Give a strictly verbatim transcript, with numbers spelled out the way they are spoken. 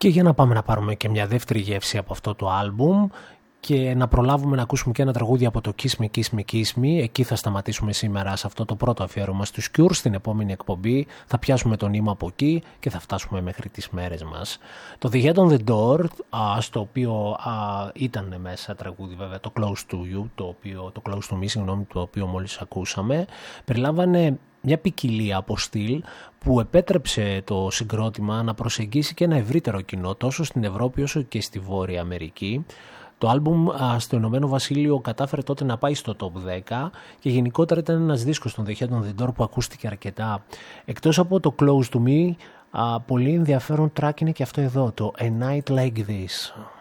Και για να πάμε να πάρουμε και μια δεύτερη γεύση από αυτό το άλμπουμ και να προλάβουμε να ακούσουμε και ένα τραγούδι από το Kiss Me, Kiss Me, Kiss Me. Εκεί θα σταματήσουμε σήμερα σε αυτό το πρώτο αφιέρωμα στους Cure. Στην επόμενη εκπομπή θα πιάσουμε το νήμα από εκεί και θα φτάσουμε μέχρι τις μέρες μας. Το The Head on the Door, α, στο οποίο α, ήταν μέσα τραγούδι βέβαια, το Close to You, το, οποίο, το Close to Me, συγγνώμη, το οποίο μόλις ακούσαμε, περιλάμβανε μια ποικιλία από στυλ που επέτρεψε το συγκρότημα να προσεγγίσει και ένα ευρύτερο κοινό τόσο στην Ευρώπη όσο και στη Βόρεια Αμερική. Το άλμπουμ α, στο Ηνωμένο Βασίλειο κατάφερε τότε να πάει στο top δέκα και γενικότερα ήταν ένας δίσκος των The Head on the Door που ακούστηκε αρκετά. Εκτός από το Close to Me, α, πολύ ενδιαφέρον track είναι και αυτό εδώ, το A Night Like This.